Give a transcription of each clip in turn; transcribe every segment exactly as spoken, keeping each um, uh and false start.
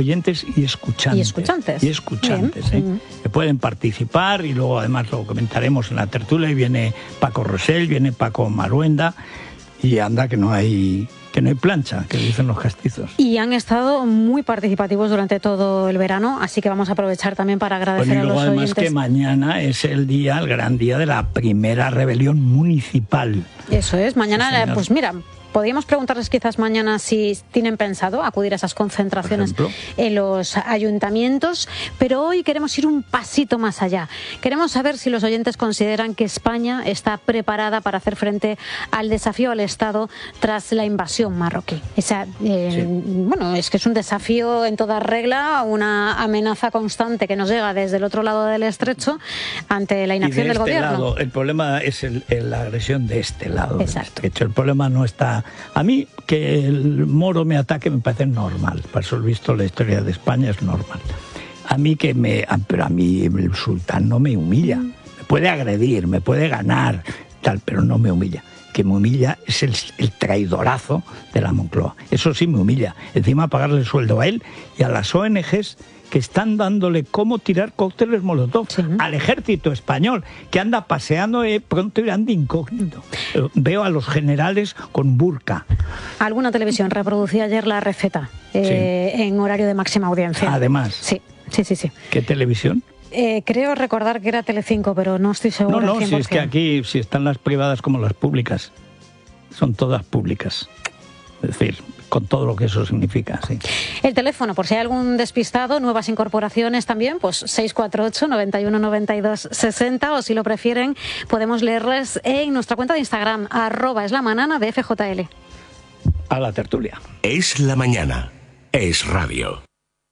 oyentes y escuchantes. Y escuchantes. Y escuchantes, ¿eh? Mm. Que pueden participar y luego además lo comentaremos en la tertulia y viene Paco Rosell, viene Paco Maruenda y anda que no hay... que no hay plancha, que dicen los castizos. Y han estado muy participativos durante todo el verano, así que vamos a aprovechar también para agradecer bueno, y luego a los además oyentes. que mañana es el día, el gran día de la primera rebelión municipal. Eso es, mañana, Sí, pues mira... Podríamos preguntarles quizás mañana si tienen pensado acudir a esas concentraciones en los ayuntamientos, pero hoy queremos ir un pasito más allá. Queremos saber si los oyentes consideran que España está preparada para hacer frente al desafío al Estado tras la invasión marroquí. Esa, eh, sí. Bueno, es que es un desafío en toda regla, una amenaza constante que nos llega desde el otro lado del estrecho ante la inacción y de del este gobierno. Lado, el problema es el, el, la agresión de este lado. Exacto. De hecho, el problema no está... A mí que el moro me ataque me parece normal. Por eso, visto la historia de España, es normal. A mí que me... Pero a mí el sultán no me humilla. Mm. Me puede agredir, me puede ganar, tal, pero no me humilla. Que me humilla es el, el traidorazo de la Moncloa. Eso sí me humilla. Encima pagarle el sueldo a él y a las O N Ges que están dándole cómo tirar cócteles molotov sí. al ejército español, que anda paseando, eh, pronto irán de incógnito. Eh, veo a los generales con burka. Alguna televisión reproducía ayer la receta eh, sí. en horario de máxima audiencia. Además. Sí, sí, sí. sí. ¿Qué televisión? Eh, creo recordar que era Telecinco, pero no estoy seguro. No, no, si es que aquí, si están las privadas como las públicas, son todas públicas. Es decir, con todo lo que eso significa, sí. El teléfono, por si hay algún despistado, nuevas incorporaciones también, pues seis cuatro ocho, noventa y uno, noventa y dos, sesenta, o si lo prefieren, podemos leerles en nuestra cuenta de Instagram, arroba es la manana de F J L. A la tertulia. Es la mañana. Es radio.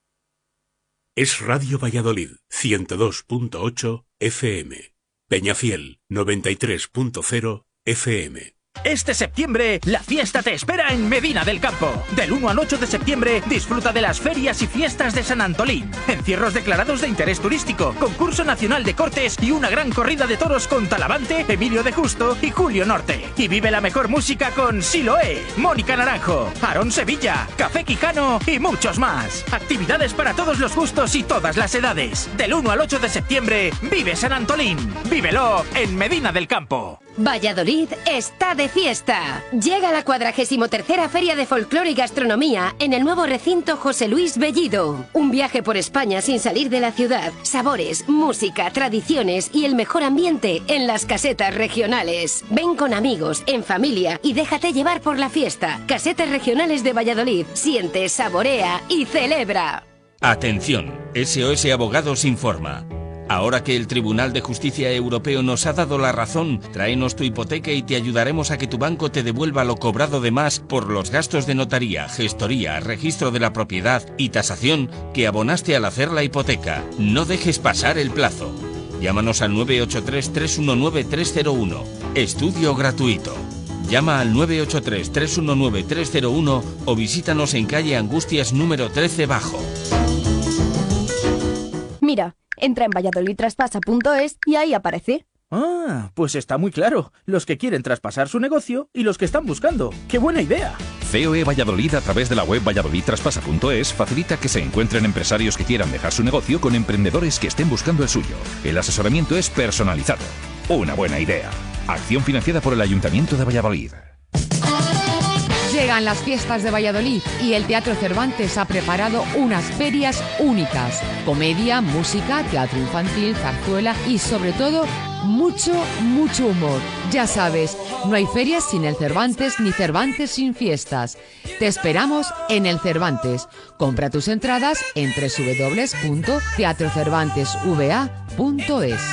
Es Radio Valladolid, ciento dos punto ocho F M. Peñafiel, noventa y tres punto cero F M. Este septiembre, la fiesta te espera en Medina del Campo. Del uno al ocho de septiembre, disfruta de las ferias y fiestas de San Antolín. Encierros declarados de interés turístico, concurso nacional de cortes y una gran corrida de toros con Talavante, Emilio de Justo y Julio Norte. Y vive la mejor música con Siloé, Mónica Naranjo, Aarón Sevilla, Café Quijano y muchos más. Actividades para todos los gustos y todas las edades. Del uno al ocho de septiembre, vive San Antolín. Vívelo en Medina del Campo. Valladolid está de fiesta. Llega la cuadragésimo tercera Feria de Folclore y Gastronomía en el nuevo recinto José Luis Bellido. Un viaje por España sin salir de la ciudad. Sabores, música, tradiciones y el mejor ambiente en las casetas regionales. Ven con amigos, en familia y déjate llevar por la fiesta. Casetas regionales de Valladolid. Siente, saborea y celebra. Atención, S O S Abogados informa. Ahora que el Tribunal de Justicia Europeo nos ha dado la razón, tráenos tu hipoteca y te ayudaremos a que tu banco te devuelva lo cobrado de más por los gastos de notaría, gestoría, registro de la propiedad y tasación que abonaste al hacer la hipoteca. No dejes pasar el plazo. Llámanos al nueve ocho tres, tres uno nueve, tres cero uno. Estudio gratuito. Llama al nueve ocho tres, tres uno nueve, tres cero uno o visítanos en calle Angustias número trece Bajo. Mira, entra en valladolid traspasa punto es y ahí aparece. Ah, pues está muy claro. Los que quieren traspasar su negocio y los que están buscando. ¡Qué buena idea! C O E Valladolid, a través de la web valladolid traspasa punto es, facilita que se encuentren empresarios que quieran dejar su negocio con emprendedores que estén buscando el suyo. El asesoramiento es personalizado. Una buena idea. Acción financiada por el Ayuntamiento de Valladolid. Llegan las fiestas de Valladolid y el Teatro Cervantes ha preparado unas ferias únicas. Comedia, música, teatro infantil, zarzuela y sobre todo mucho, mucho humor. Ya sabes, no hay ferias sin el Cervantes ni Cervantes sin fiestas. Te esperamos en el Cervantes. Compra tus entradas en doble u doble u doble u punto teatro cervantes v a punto es.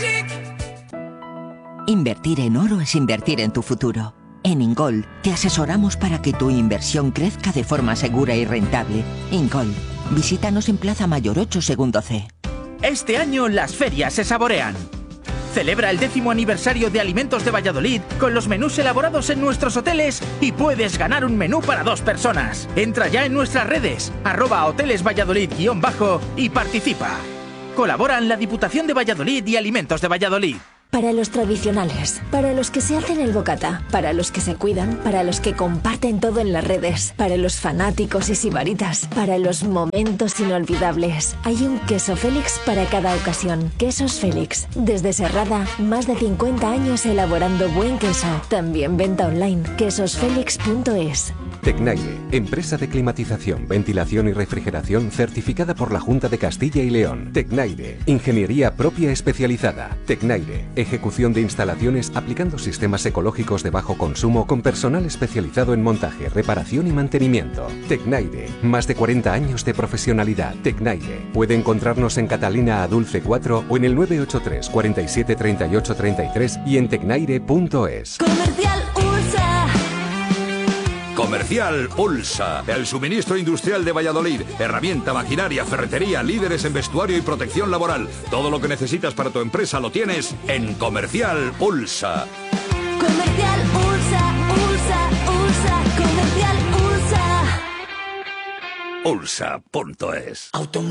Invertir en oro es invertir en tu futuro. En Ingol te asesoramos para que tu inversión crezca de forma segura y rentable. Ingol, visítanos en Plaza Mayor ocho, segundo C. Este año las ferias se saborean. Celebra el décimo aniversario de Alimentos de Valladolid con los menús elaborados en nuestros hoteles y puedes ganar un menú para dos personas. Entra ya en nuestras redes, arroba hoteles Valladolid guión bajo y participa. Colaboran la Diputación de Valladolid y Alimentos de Valladolid. Para los tradicionales, para los que se hacen el bocata, para los que se cuidan, para los que comparten todo en las redes, para los fanáticos y sibaritas, para los momentos inolvidables. Hay un queso Félix para cada ocasión. Quesos Félix. Desde Serrada, más de cincuenta años elaborando buen queso. También venta online. quesos félix punto es. Tecnaire, empresa de climatización, ventilación y refrigeración certificada por la Junta de Castilla y León. Tecnaire, ingeniería propia especializada. Tecnaire, ejecución de instalaciones aplicando sistemas ecológicos de bajo consumo con personal especializado en montaje, reparación y mantenimiento. Tecnaire, más de cuarenta años de profesionalidad. Tecnaire, puede encontrarnos en Catalina Adulce cuatro o en el nueve ocho tres, cuarenta y siete, treinta y ocho, treinta y tres y en tecnaire punto es. Comercial Ulsa. Comercial Ulsa, el suministro industrial de Valladolid. Herramienta, maquinaria, ferretería, líderes en vestuario y protección laboral. Todo lo que necesitas para tu empresa lo tienes en Comercial Ulsa. Comercial Ulsa, Ulsa, Ulsa, Comercial Ulsa. Ulsa punto es.